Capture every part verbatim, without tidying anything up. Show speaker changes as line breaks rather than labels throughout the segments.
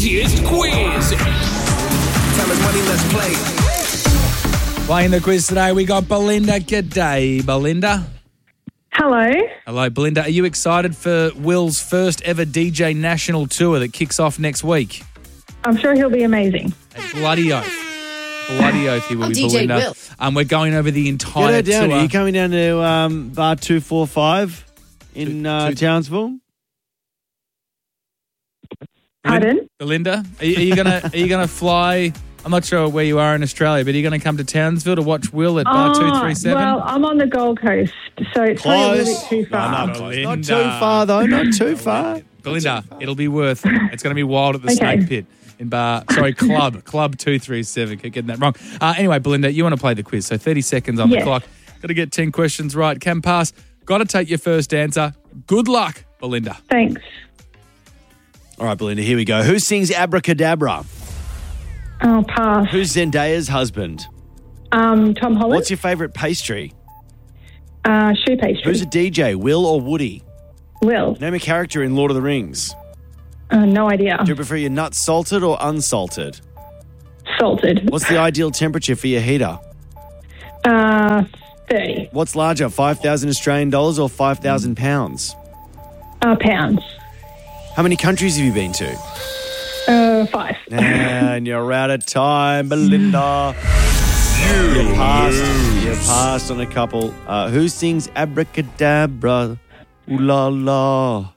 easiest quiz.
Time is money, let's play.
Playing the quiz today, we got Belinda. G'day, Belinda.
Hello.
Hello, Belinda. Are you excited for Will's first ever D J national tour that kicks off next week?
I'm sure he'll be amazing.
A bloody oath. Bloody oath he will
I'm
be,
D J
Belinda.
Will.
Um, we're going over the
Get
entire
her down.
tour.
Are you coming down to um, bar two four five in
Two-
uh,
two-
Townsville?
Pardon?
Belinda, are you, are you gonna are you gonna fly? I'm not sure where you are in Australia, but are you going to come to Townsville to watch Will at bar two three seven?
Well, I'm on the Gold Coast, so it's probably a little bit too
No,
far.
not close. Not
Belinda.
too far, though. Not too far.
Belinda, it'll be worth it. It's going to be wild at the
Okay.
Snake Pit in bar, sorry, Club, Club two three seven. Keep getting that wrong. Uh, anyway, Belinda, you want to play the quiz, so thirty seconds on
Yes.
the clock. Got to get ten questions right. Can pass. Got to take your first answer. Good luck, Belinda.
Thanks.
All right, Belinda, here we go. Who sings Abracadabra?
I'll pass.
Who's Zendaya's husband?
Um, Tom Holland.
What's your favourite pastry?
uh, shoe pastry?
Who's a D J, Will or Woody?
Will.
Name a character in Lord of the Rings.
Uh, no idea.
Do you prefer your nuts salted or unsalted?
Salted.
What's the ideal temperature for your heater?
Uh, thirty.
What's larger, five thousand Australian dollars or five thousand pounds?
Uh, pounds.
How many countries have you been to?
Uh, five.
And you're out of time, Belinda. You passed. You passed on a couple. Uh, who sings Abracadabra? Ooh la la.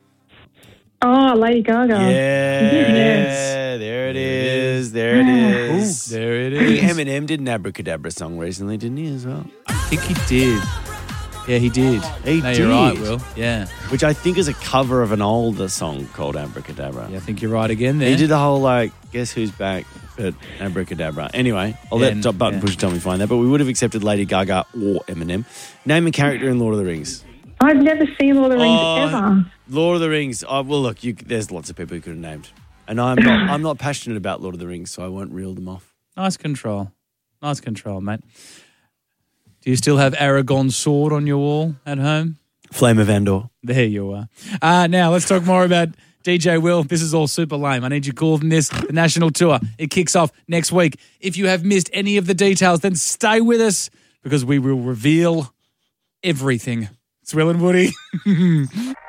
Oh, Lady Gaga.
Yeah,
Yes.
there it is. There it is.
There it
I think
is.
Eminem did an Abracadabra song recently, didn't he, as well?
I think he did. Yeah, he did.
He
no, you're right,
did.
Will. Yeah.
Which I think is a cover of an older song called Abracadabra.
Yeah, I think you're right again there.
He did the whole, like, guess who's back at Abracadabra. Anyway, I'll
Yeah,
let Top Button
yeah.
Pusher tell me find that, but we would have accepted Lady Gaga or Eminem. Name a character in Lord of the Rings.
I've never seen Lord of the Rings
Oh,
ever.
Lord of the Rings. Oh, well, look, you, there's lots of people who could have named. And I'm not, I'm not passionate about Lord of the Rings, so I won't reel them off.
Nice control. Nice control, mate. Do you still have Aragorn's sword on your wall at home?
Flame of Andor.
There you are. Uh, now, let's talk more about D J Will. This is all super lame. I need you cooler than this. The national tour, it kicks off next week. If you have missed any of the details, then stay with us because we will reveal everything. It's Will and Woody.